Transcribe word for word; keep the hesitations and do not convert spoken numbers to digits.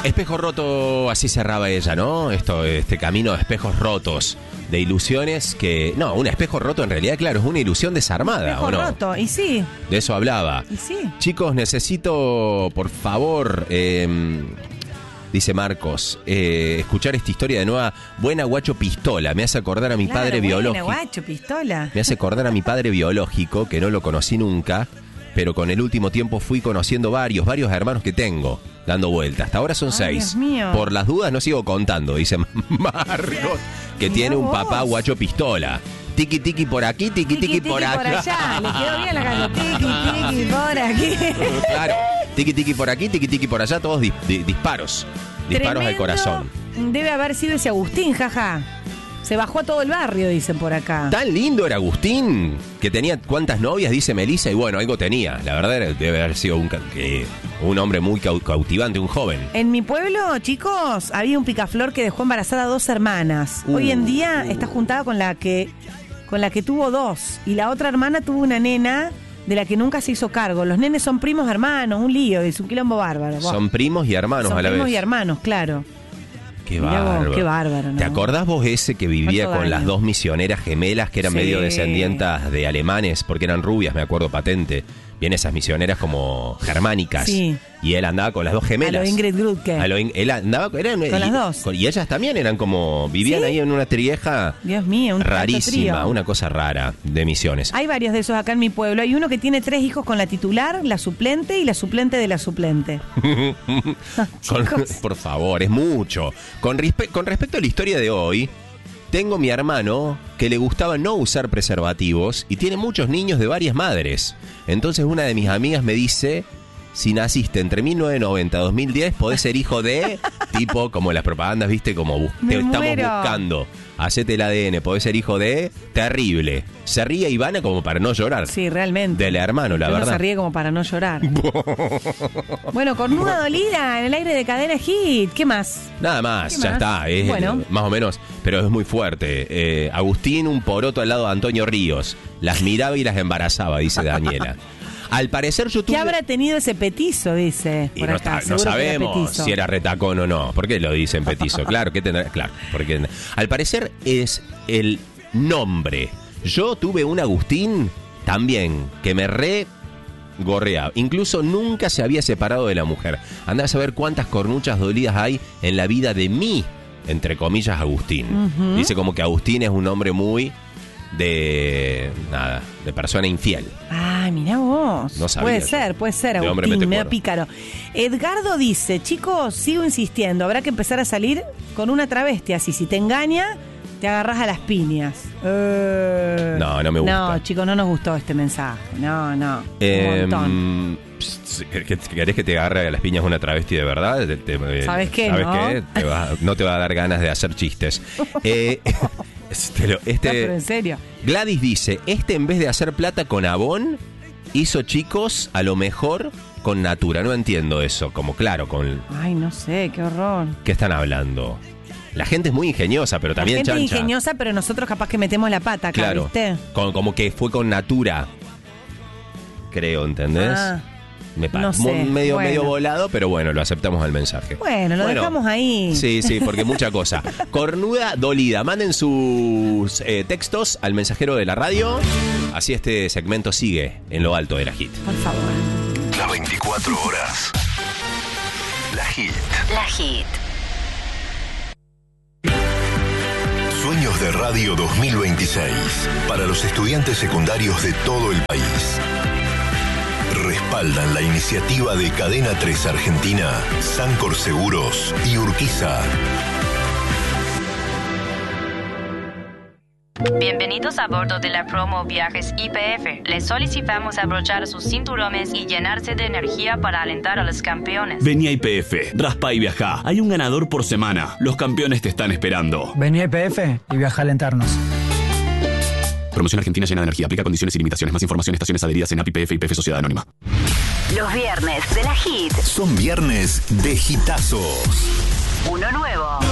Espejo roto, así cerraba ella, ¿no? Esto, este camino de espejos rotos, de ilusiones que... No, un espejo roto en realidad, claro, es una ilusión desarmada, espejo ¿o no? roto, y sí. De eso hablaba. Y sí. Chicos, necesito, por favor, eh, dice Marcos, eh, escuchar esta historia de nueva. Buena Guacho Pistola, me hace acordar a mi Claro, padre buena, biológico. Guacho Pistola. Me hace acordar a mi padre biológico, que no lo conocí nunca, pero con el último tiempo fui conociendo varios, varios hermanos que tengo, dando vueltas. Hasta ahora son Ay, seis. Dios mío. Por las dudas no sigo contando, dice Marcos, que Mirá tiene un vos. papá Guacho Pistola. Tiki tiki por aquí, tiki tiki, Tiki, por tiki allá. por allá. Le quedó bien la canción. Tiki, tiki por aquí. Claro, tiki tiki por aquí, tiki tiki por allá, todos dis- di- disparos. Disparos al Tremendo. corazón. Debe haber sido ese Agustín, jaja. Se bajó a todo el barrio, dicen por acá. Tan lindo era Agustín, que tenía cuántas novias, dice Melissa, y bueno, algo tenía. La verdad era- debe haber sido un, ca- que- un hombre muy cau- cautivante, un joven. En mi pueblo, chicos, había un picaflor que dejó embarazada a dos hermanas. Uh, Hoy en día uh. está juntada con la que con la que tuvo dos. Y la otra hermana tuvo una nena de la que nunca se hizo cargo. Los nenes son primos hermanos, un lío, es un quilombo bárbaro. Buah. Son primos y hermanos Son a la primos vez. y hermanos, claro. Qué Mirá vos, bárbaro. qué bárbaro, ¿no? ¿Te acordás vos ese que vivía ¿Cuánto con las daño? dos misioneras gemelas que eran Sí. medio descendientas de alemanes, porque eran rubias, me acuerdo patente? Bien, esas misioneras como germánicas. Sí. Y él andaba con las dos gemelas. A lo Ingrid Grutke. A lo In- él andaba eran, Con y, las dos. con- y ellas también eran como, vivían ¿Sí? ahí en una trieja Dios mío, un alto rarísima, trío. una cosa rara de misiones. Hay varios de esos acá en mi pueblo. Hay uno que tiene tres hijos con la titular, la suplente y la suplente de la suplente. Con- Chicos. por favor, es mucho. Con, respe- con respecto a la historia de hoy, tengo mi hermano que le gustaba no usar preservativos y tiene muchos niños de varias madres. Entonces una de mis amigas me dice, si naciste entre mil novecientos noventa y dos mil diez, podés ser hijo de, tipo, como las propagandas, viste, como bus- Me te estamos muero. buscando. Hacete el A D N, podés ser hijo de, terrible. Se ríe Ivana como para no llorar. Sí, realmente. Del hermano, la Uno verdad. se ríe como para no llorar. Bueno, cornuda dolida en el aire de Cadena Hit. ¿Qué más? Nada más, ¿Qué ya más? está, es Bueno. eh, más o menos, pero es muy fuerte. Eh, Agustín, un poroto al lado de Antonio Ríos. Las miraba y las embarazaba, dice Daniela. Al parecer yo tuve... ¿Qué habrá tenido ese petizo? Dice. Y Por no, acá. está- no Seguro que era sabemos petizo. si era retacón o no. ¿Por qué lo dicen petizo? Claro, ¿qué tendrá? Claro, porque al parecer es el nombre. Yo tuve un Agustín también que me re gorreaba. Incluso nunca se había separado de la mujer. Andá a saber cuántas cornuchas dolidas hay en la vida de mí, entre comillas, Agustín. Ujú. Dice como que Agustín es un hombre muy de nada, de persona infiel. Ah, mirá vos. No sabía puede yo. ser, puede ser, De hombre Agustín, medio metecuero. pícaro. Edgardo dice, chicos, sigo insistiendo, habrá que empezar a salir con una travesti, así si te engaña, te agarrás a las piñas. Eh, No, no me gusta. No, chicos, no nos gustó este mensaje. No, no. Un Eh, montón. pst, ¿qué- ¿Querés que te agarre a las piñas una travesti de verdad? Te- te- ¿Sabes qué, ¿Sabes no? qué? Te va- no te va a dar ganas de hacer chistes. Eh, pero No, pero en este, serio. Gladys dice, este en vez de hacer plata con Avon, hizo chicos a lo mejor con Natura. No entiendo eso. Como claro, con Ay, no sé, qué horror. ¿qué están hablando? La gente es muy ingeniosa, pero también La gente es chancha. ingeniosa, pero nosotros capaz que metemos la pata acá, Claro, ¿viste? con- como que fue con Natura. Creo, ¿entendés? Ah, Me pa- no sé, mo- medio, bueno. medio volado, pero bueno, lo aceptamos al mensaje. Bueno, lo dejamos ahí. Sí, sí, porque mucha cosa. Cornuda dolida. Manden sus eh, textos al mensajero de la radio. Así este segmento sigue en lo alto de la hit. Por favor. Las veinticuatro horas. La Hit. La Hit. Sueños de Radio dos mil veintiséis. Para los estudiantes secundarios de todo el país. Respaldan la iniciativa de Cadena tres Argentina, Sancor Seguros y Urquiza. Bienvenidos a bordo de la promo Viajes I P F. Les solicitamos abrochar sus cinturones y llenarse de energía para alentar a los campeones. Vení a I P F, raspa y viajá. Hay un ganador por semana. Los campeones te están esperando. Vení a I P F y viaja a alentarnos. Promoción Argentina llena de energía. Aplica condiciones y limitaciones. Más información en estaciones adheridas en A P I P F y I P F Sociedad Anónima. Los viernes de la Hit. Son viernes de hitazos. Uno nuevo.